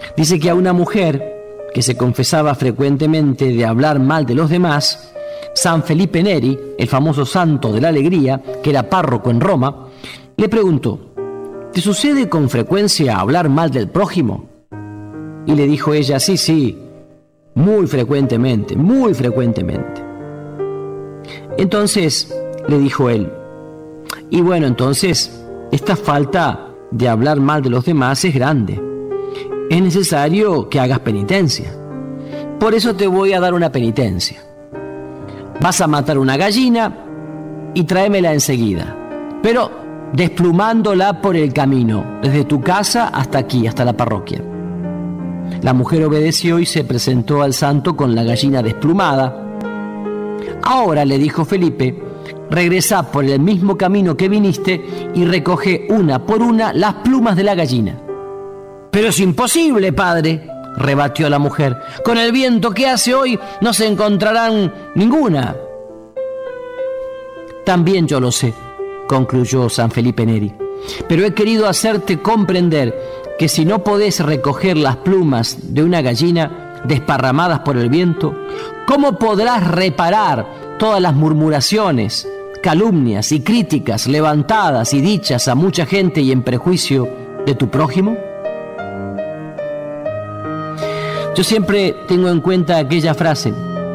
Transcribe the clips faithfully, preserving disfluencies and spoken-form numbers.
Dice que a una mujer que se confesaba frecuentemente de hablar mal de los demás, San Felipe Neri, el famoso santo de la alegría, que era párroco en Roma, le preguntó: ¿te sucede con frecuencia hablar mal del prójimo? Y le dijo ella: sí, sí, muy frecuentemente, muy frecuentemente. Entonces le dijo él: y bueno, entonces esta falta de hablar mal de los demás es grande. Es necesario que hagas penitencia. Por eso te voy a dar una penitencia. Vas a matar una gallina y tráemela enseguida, pero desplumándola por el camino, desde tu casa hasta aquí, hasta la parroquia. La mujer obedeció y se presentó al santo con la gallina desplumada. Ahora, le dijo Felipe, regresa por el mismo camino que viniste y recoge una por una las plumas de la gallina. Pero es imposible, padre, rebatió la mujer. Con el viento que hace hoy no se encontrarán ninguna. También yo lo sé, concluyó San Felipe Neri, pero he querido hacerte comprender que si no podés recoger las plumas de una gallina desparramadas por el viento, ¿cómo podrás reparar todas las murmuraciones, calumnias y críticas levantadas y dichas a mucha gente y en prejuicio de tu prójimo? Yo siempre tengo en cuenta aquella frase: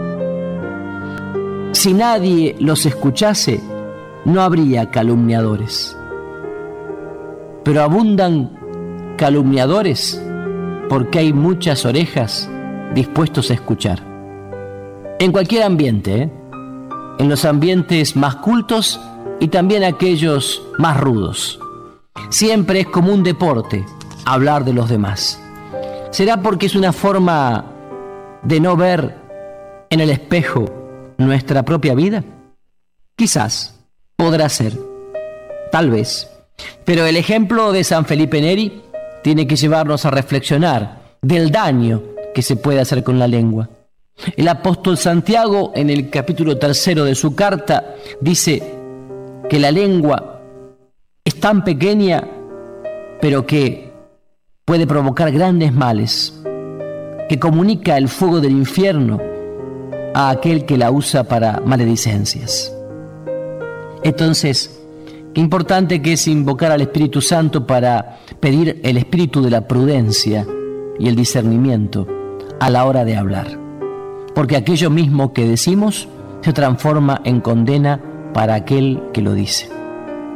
si nadie los escuchase, no habría calumniadores. Pero abundan calumniadores porque hay muchas orejas dispuestos a escuchar. En cualquier ambiente, ¿eh? En los ambientes más cultos y también aquellos más rudos. Siempre es como un deporte hablar de los demás. ¿Será porque es una forma de no ver en el espejo nuestra propia vida? Quizás, podrá ser, tal vez. Pero el ejemplo de San Felipe Neri tiene que llevarnos a reflexionar del daño que se puede hacer con la lengua. El apóstol Santiago, en el capítulo tercero de su carta, dice que la lengua es tan pequeña, pero que puede provocar grandes males, que comunica el fuego del infierno a aquel que la usa para maledicencias. Entonces, qué importante que es invocar al Espíritu Santo para pedir el espíritu de la prudencia y el discernimiento a la hora de hablar, porque aquello mismo que decimos se transforma en condena para aquel que lo dice.